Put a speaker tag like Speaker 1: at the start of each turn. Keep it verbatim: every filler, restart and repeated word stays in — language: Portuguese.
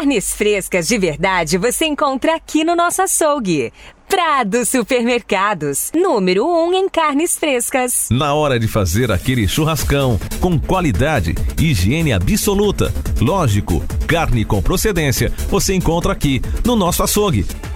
Speaker 1: Carnes frescas de verdade você encontra aqui no nosso açougue. Prado Supermercados, número um em carnes frescas.
Speaker 2: Na hora de fazer aquele churrascão, com qualidade e higiene absoluta. Lógico, carne com procedência você encontra aqui no nosso açougue.